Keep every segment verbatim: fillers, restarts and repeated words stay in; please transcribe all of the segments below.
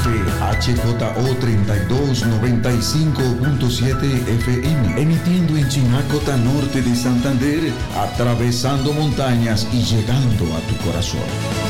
H J O treinta y dos noventa y cinco punto siete F M, emitiendo en Chinacota Norte de Santander, atravesando montañas y llegando a tu corazón.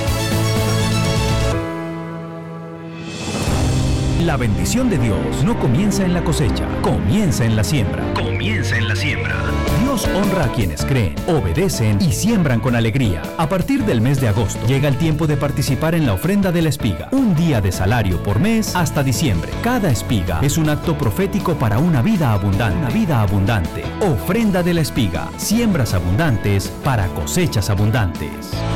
La bendición de Dios no comienza en la cosecha, comienza en la siembra. Comienza en la siembra. Dios honra a quienes creen, obedecen y siembran con alegría. A partir del mes de agosto, llega el tiempo de participar en la ofrenda de la espiga. Un día de salario por mes hasta diciembre. Cada espiga es un acto profético para una vida abundante. Una vida abundante. Ofrenda de la espiga. Siembras abundantes para cosechas abundantes.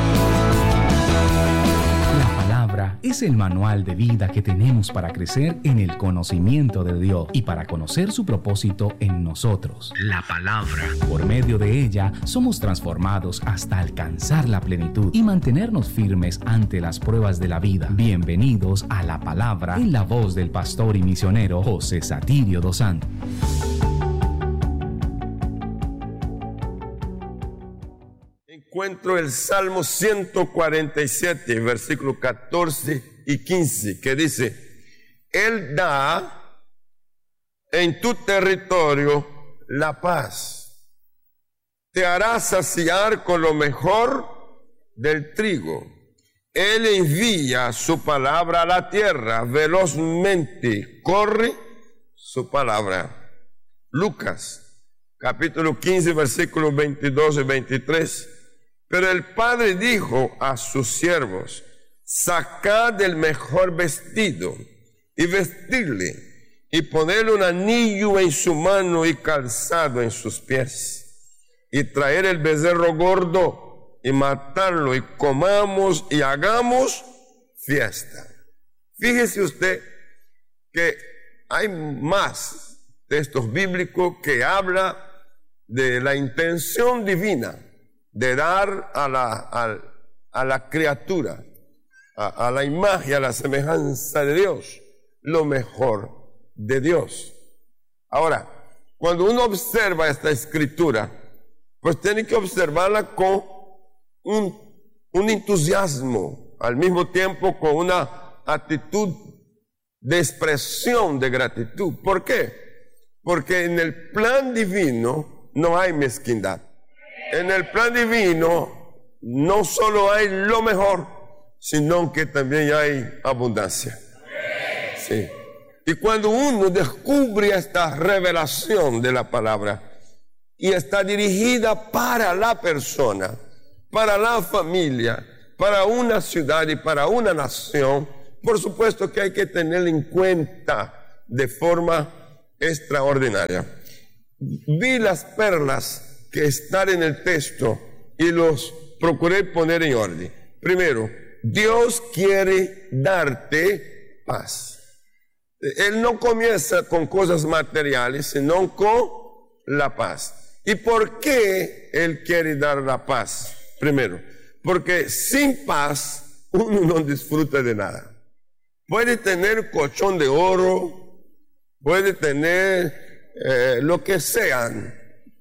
Es el manual de vida que tenemos para crecer en el conocimiento de Dios y para conocer su propósito en nosotros. La palabra. Por medio de ella somos transformados hasta alcanzar la plenitud y mantenernos firmes ante las pruebas de la vida. Bienvenidos a La Palabra en la voz del pastor y misionero José Satirio dos Santos. Encuentro el Salmo ciento cuarenta y siete, versículos catorce y quince, que dice: Él da en tu territorio la paz, te hará saciar con lo mejor del trigo. Él envía su palabra a la tierra, velozmente corre su palabra. Lucas, capítulo quince, versículos veintidós y veintitrés. Pero el padre dijo a sus siervos: sacad el mejor vestido y vestirle, y ponedle un anillo en su mano y calzado en sus pies, y traer el becerro gordo y matarlo, y comamos y hagamos fiesta. Fíjese usted que hay más textos bíblicos que habla de la intención divina de dar a la, a, a la criatura, a, a la imagen, a la semejanza de Dios, lo mejor de Dios. Ahora, cuando uno observa esta escritura, pues tiene que observarla con un, un entusiasmo, al mismo tiempo con una actitud de expresión de gratitud. ¿Por qué? Porque en el plan divino no hay mezquindad. En el plan divino no solo hay lo mejor, sino que también hay abundancia. Sí. Y cuando uno descubre esta revelación de la palabra y está dirigida para la persona, para la familia, para una ciudad y para una nación, por supuesto que hay que tenerla en cuenta de forma extraordinaria. Vi las perlas que están en el texto y los procuré poner en orden. Primero, Dios quiere darte paz. Él no comienza con cosas materiales, sino con la paz. ¿Y por qué Él quiere dar la paz? Primero, porque sin paz uno no disfruta de nada. Puede tener colchón de oro, puede tener eh, lo que sean,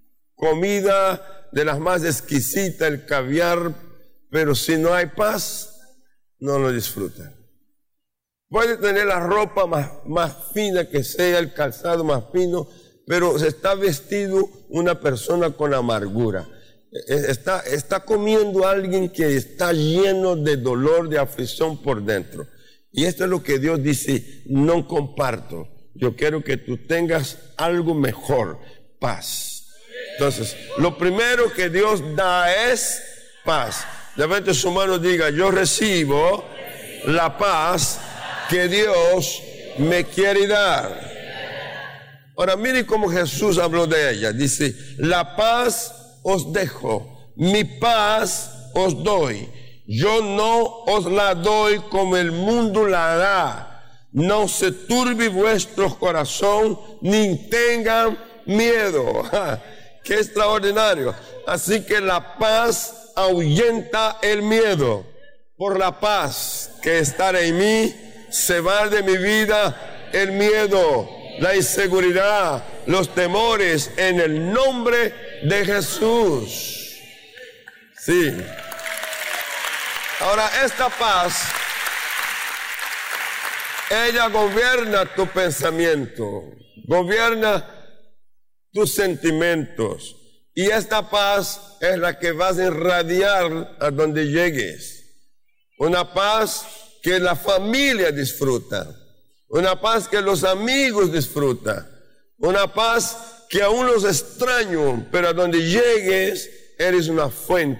comida de las más exquisitas, el caviar, pero si no hay paz, no lo disfruta. Puede tener la ropa más, más fina que sea, el calzado más fino, pero se está vestido una persona con amargura. Está, está comiendo a alguien que está lleno de dolor, de aflicción por dentro. Y esto es lo que Dios dice: no comparto. Yo quiero que tú tengas algo mejor, paz. Entonces, lo primero que Dios da es paz. Levante su mano y diga: yo recibo la paz que Dios me quiere dar. Ahora, mire cómo Jesús habló de ella. Dice: la paz os dejo, mi paz os doy. Yo no os la doy como el mundo la da. No se turbe vuestro corazón, ni tengan miedo. ¡Qué extraordinario! Así que la paz ahuyenta el miedo. Por la paz que está en mí, se va de mi vida el miedo, la inseguridad, los temores, en el nombre de Jesús. Sí. Ahora, esta paz, ella gobierna tu pensamiento, gobierna tus sentimientos. Y esta paz es la que vas a irradiar a donde llegues. Una paz que la familia disfruta. Una paz que los amigos disfrutan. Una paz que aún los extraño, pero a donde llegues eres una fuente